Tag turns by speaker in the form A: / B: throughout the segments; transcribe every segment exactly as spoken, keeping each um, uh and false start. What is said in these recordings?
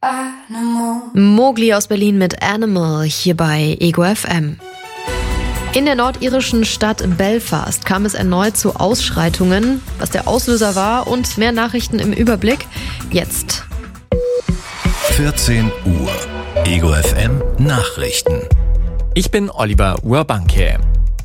A: Mowgli aus Berlin mit Animal hier bei Ego F M. In der nordirischen Stadt Belfast kam es erneut zu Ausschreitungen. Was der Auslöser war und mehr Nachrichten im Überblick jetzt.
B: vierzehn Uhr. Ego F M Nachrichten.
C: Ich bin Oliver Urbanke.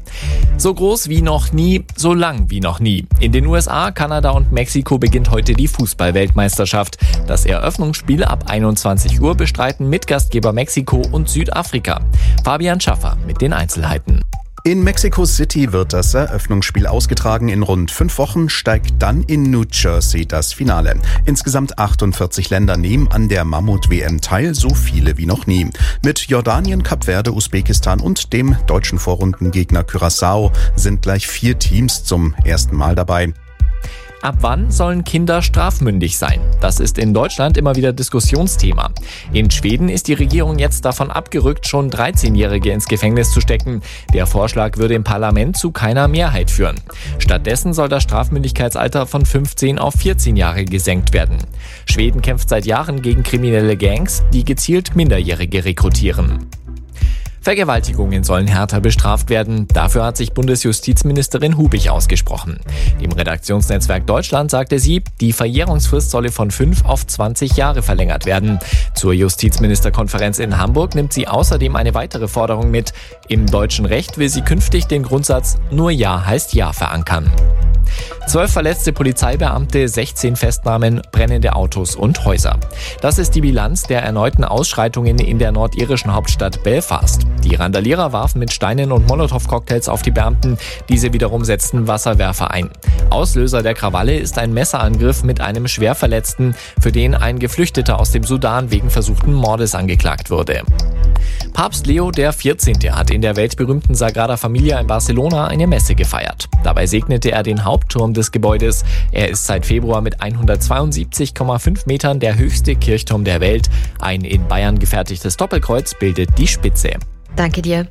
C: So groß wie noch nie, so lang wie noch nie. In den U S A, Kanada und Mexiko beginnt heute die Fußball-Weltmeisterschaft. Das Eröffnungsspiel ab einundzwanzig Uhr bestreiten Mitgastgeber Mexiko und Südafrika. Fabian Schaffer mit den Einzelheiten.
D: In Mexico City wird das Eröffnungsspiel ausgetragen. In rund fünf Wochen steigt dann in New Jersey das Finale. Insgesamt achtundvierzig Länder nehmen an der Mammut-W M teil, so viele wie noch nie. Mit Jordanien, Kap Verde, Usbekistan und dem deutschen Vorrundengegner Curaçao sind gleich vier Teams zum ersten Mal dabei.
C: Ab wann sollen Kinder strafmündig sein? Das ist in Deutschland immer wieder Diskussionsthema. In Schweden ist die Regierung jetzt davon abgerückt, schon dreizehnjährige ins Gefängnis zu stecken. Der Vorschlag würde im Parlament zu keiner Mehrheit führen. Stattdessen soll das Strafmündigkeitsalter von fünfzehn auf vierzehn Jahre gesenkt werden. Schweden kämpft seit Jahren gegen kriminelle Gangs, die gezielt Minderjährige rekrutieren. Vergewaltigungen sollen härter bestraft werden. Dafür hat sich Bundesjustizministerin Hubich ausgesprochen. Dem Redaktionsnetzwerk Deutschland sagte sie, die Verjährungsfrist solle von fünf auf zwanzig Jahre verlängert werden. Zur Justizministerkonferenz in Hamburg nimmt sie außerdem eine weitere Forderung mit. Im deutschen Recht will sie künftig den Grundsatz "Nur Ja heißt Ja" verankern. Zwölf verletzte Polizeibeamte, sechzehn Festnahmen, brennende Autos und Häuser. Das ist die Bilanz der erneuten Ausschreitungen in der nordirischen Hauptstadt Belfast. Die Randalierer warfen mit Steinen und Molotow-Cocktails auf die Beamten. Diese wiederum setzten Wasserwerfer ein. Auslöser der Krawalle ist ein Messerangriff mit einem Schwerverletzten, für den ein Geflüchteter aus dem Sudan wegen versuchten Mordes angeklagt wurde. Papst Leo der vierzehnte hat in der weltberühmten Sagrada Familia in Barcelona eine Messe gefeiert. Dabei segnete er den Hauptturm des Gebäudes. Er ist seit Februar mit hundertzweiundsiebzig Komma fünf Metern der höchste Kirchturm der Welt. Ein in Bayern gefertigtes Doppelkreuz bildet die Spitze.
A: Danke dir.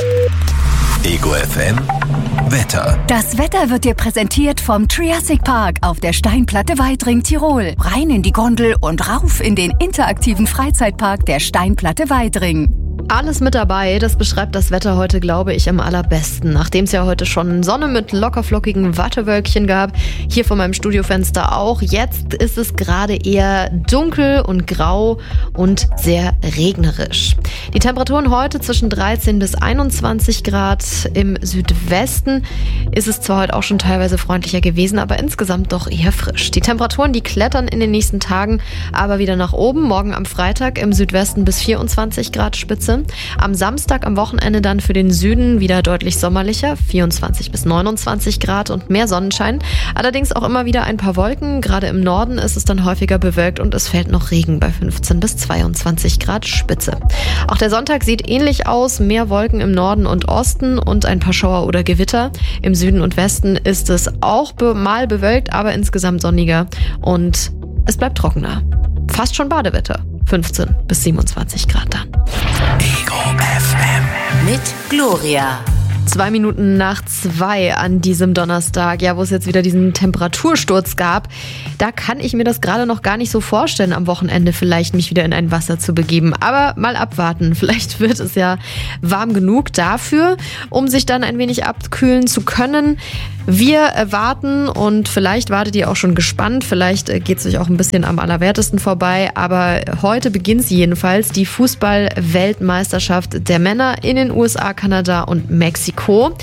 B: Ego F M Wetter.
E: Das Wetter wird dir präsentiert vom Triassic Park auf der Steinplatte Weidring, Tirol. Rein in die Gondel und rauf in den interaktiven Freizeitpark der Steinplatte Weidring.
A: Alles mit dabei, das beschreibt das Wetter heute, glaube ich, am allerbesten. Nachdem es ja heute schon Sonne mit lockerflockigen Wattewölkchen gab, hier vor meinem Studiofenster auch. Jetzt ist es gerade eher dunkel und grau und sehr regnerisch. Die Temperaturen heute zwischen dreizehn bis einundzwanzig Grad. Im Südwesten ist es zwar heute auch schon teilweise freundlicher gewesen, aber insgesamt doch eher frisch. Die Temperaturen, die klettern in den nächsten Tagen aber wieder nach oben. Morgen am Freitag im Südwesten bis vierundzwanzig Grad Spitze. Am Samstag am Wochenende dann für den Süden wieder deutlich sommerlicher, vierundzwanzig bis neunundzwanzig Grad und mehr Sonnenschein. Allerdings auch immer wieder ein paar Wolken. Gerade im Norden ist es dann häufiger bewölkt und es fällt noch Regen bei fünfzehn bis zweiundzwanzig Grad Spitze. Auch der Sonntag sieht ähnlich aus. Mehr Wolken im Norden und Osten und ein paar Schauer oder Gewitter. Im Süden und Westen ist es auch be- mal bewölkt, aber insgesamt sonniger und es bleibt trockener. Fast schon Badewetter. fünfzehn bis siebenundzwanzig Grad dann.
B: Ego F M
E: Mit Gloria.
A: Zwei Minuten nach zwei an diesem Donnerstag, ja, wo es jetzt wieder diesen Temperatursturz gab, da kann ich mir das gerade noch gar nicht so vorstellen, am Wochenende vielleicht mich wieder in ein Wasser zu begeben. Aber mal abwarten, vielleicht wird es ja warm genug dafür, um sich dann ein wenig abkühlen zu können. Wir warten und vielleicht wartet ihr auch schon gespannt, vielleicht geht es euch auch ein bisschen am allerwertesten vorbei, aber heute beginnt sie jedenfalls, die Fußball-Weltmeisterschaft der Männer in den U S A, Kanada und Mexiko.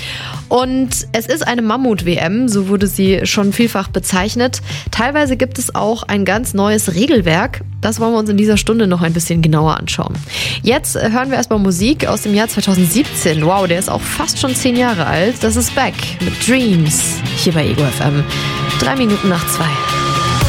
A: Und es ist eine Mammut-W M, so wurde sie schon vielfach bezeichnet. Teilweise gibt es auch ein ganz neues Regelwerk. Das wollen wir uns in dieser Stunde noch ein bisschen genauer anschauen. Jetzt hören wir erstmal Musik aus dem Jahr zweitausendsiebzehn. Wow, der ist auch fast schon zehn Jahre alt. Das ist Beck mit Dreams hier bei Ego F M. Drei Minuten nach zwei.